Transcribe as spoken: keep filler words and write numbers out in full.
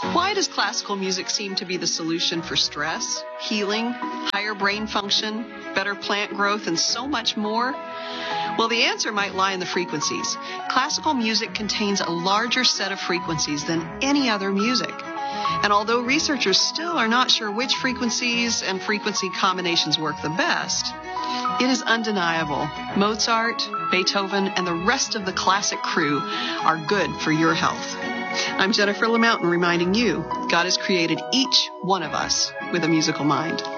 Why does classical music seem to be the solution for stress, healing, higher brain function, better plant growth, and so much more? Well, the answer might lie in the frequencies. Classical music contains a larger set of frequencies than any other music. And although researchers still are not sure which frequencies and frequency combinations work the best, it is undeniable Mozart, Beethoven, and the rest of the classic crew are good for your health. I'm Jennifer LaMountain reminding you, God has created each one of us with a musical mind.